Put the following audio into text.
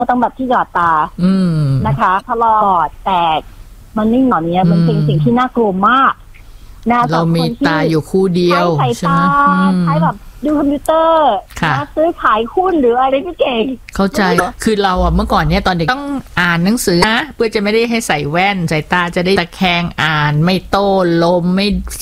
ก็ต้องแบบที่หยอดตานะคะพอหลอดแตกมันไม่หนอนเนี้ยมันเป็นสิ่งที่น่ากลัวมากนะเรามีตาอยู่คู่เดียวใช้ใช้แบบดูคอมพิวเตอร์ซื้อขายหุ้นหรืออะไรพี่เก่งเข้าใจคือเราเมื่อก่อนเนี่ยตอนเด็กต้องอ่านหนังสือนะเพื่อจะไม่ได้ให้ใส่แว่นสายตาจะได้ตะแคงอ่านไม่โต้ลมไม่